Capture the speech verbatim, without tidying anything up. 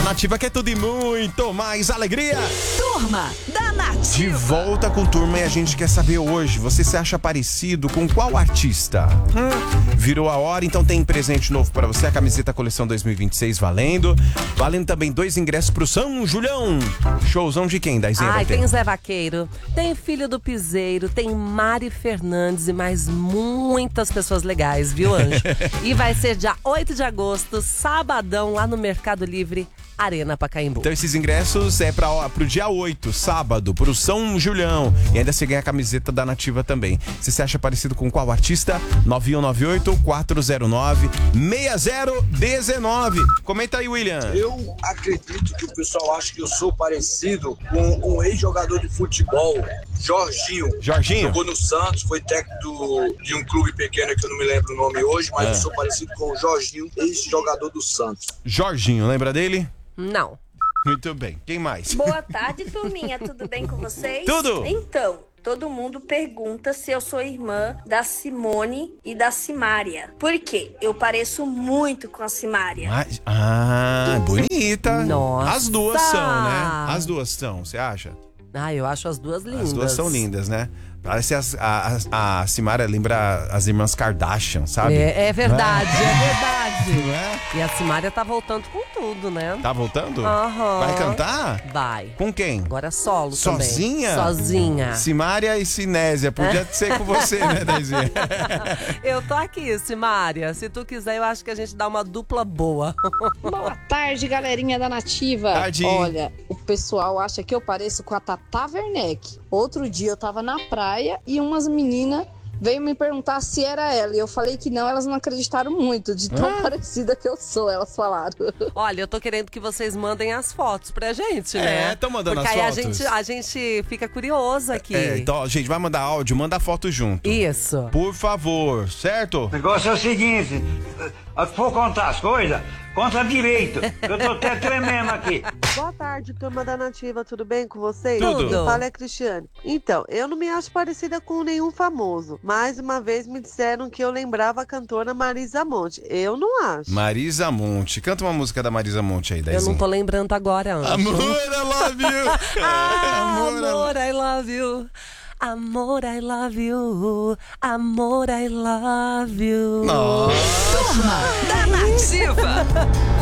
Nativa quer tudo e muito mais alegria. Turma da Nativa. De volta com Turma e a gente quer saber hoje, você se acha parecido com qual artista? Hum, virou a hora, então tem presente novo pra você, a camiseta coleção dois mil e vinte e seis valendo. Valendo também dois ingressos pro São Julião. Showzão de quem, Daizinha? Ai, tem Zé Vaqueiro, tem Filho do Piseiro, tem Mari Fernandes e mais muitas pessoas legais, viu, Anjo? E vai ser dia oito de agosto, sabadão, lá no Mercado Livre, Arena Pacaembu. Então esses ingressos é pra, pro dia oito, sábado, pro São Julião. E ainda você ganha a camiseta da Nativa também. Você se acha parecido com qual artista? nove um nove oito, quatro zero nove, seis zero um nove. Comenta aí, William. Eu acredito que o pessoal acha que eu sou parecido com um ex-jogador de futebol, Jorginho. Jorginho? Jogou no Santos, foi técnico de um clube pequeno que eu não me lembro o nome hoje, mas Ah. eu sou parecido com o Jorginho, ex-jogador do Santos. Jorginho, lembra dele? Não. Muito bem. Quem mais? Boa tarde, turminha. Tudo bem com vocês? Tudo. Então, todo mundo pergunta se eu sou irmã da Simone e da Simária. Por quê? Eu pareço muito com a Simária. Mas- ah, bonita. Nossa. As duas são, né? As duas são, você acha? Ah, eu acho as duas lindas. As duas são lindas, né? Parece as, a, a, a Simária lembra as irmãs Kardashian, sabe? É, é verdade, Não é verdade. Não é? E a Simária tá voltando com tudo, né? Tá voltando? Aham. Vai cantar? Vai. Com quem? Agora solo Sozinha? também. Sozinha. Simária e Sinésia. Podia ser com você, né, Daizinha? Eu tô aqui, Simária. Se tu quiser, eu acho que a gente dá uma dupla boa. Boa tarde, galerinha da Nativa. Tarde. Olha, o pessoal acha que eu pareço com a Tata Werneck. Outro dia eu tava na praia e umas meninas veio me perguntar se era ela. E eu falei que não, elas não acreditaram muito de tão Ah. parecida que eu sou, elas falaram. Olha, eu tô querendo que vocês mandem as fotos pra gente, né? É, tão mandando Porque as aí fotos. a gente, a gente fica curioso aqui. É, então, ó, gente, vai mandar áudio, manda a foto junto. Isso. Por favor, certo? O negócio é o seguinte, se for contar as coisas, conta direito, eu tô até tremendo aqui. Boa tarde, turma da Nativa, tudo bem com vocês? Tudo. Quem fala é a Cristiane. Então, eu não me acho parecida com nenhum famoso. Mais uma vez me disseram que eu lembrava a cantora Marisa Monte. Eu não acho. Marisa Monte. Canta uma música da Marisa Monte aí, Eu Daizinha. não tô lembrando agora, Anjo. Amor, I love you. Ah, Amor, I love- amor, I love you. Amor, I love you. Amor, I love you. Nossa. Turma da Nativa.